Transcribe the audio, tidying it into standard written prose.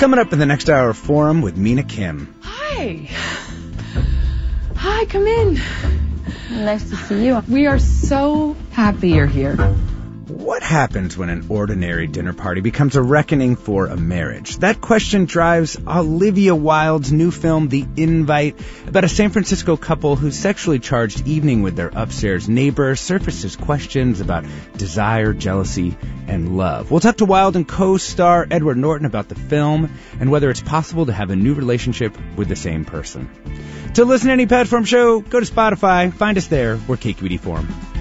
Coming up in the next hour of Forum with Mina Kim. Hi. Hi, come in. Nice to see you. We are so happy you're here. What happens when an ordinary dinner party becomes a reckoning for a marriage? That question drives Olivia Wilde's new film, The Invite, about a San Francisco couple whose sexually charged evening with their upstairs neighbor surfaces questions about desire, jealousy, and love. We'll talk to Wilde and co-star Edward Norton about the film and whether it's possible to have a new relationship with the same person. To listen to any platform show, go to Spotify. Find us there. We're KQED Forum.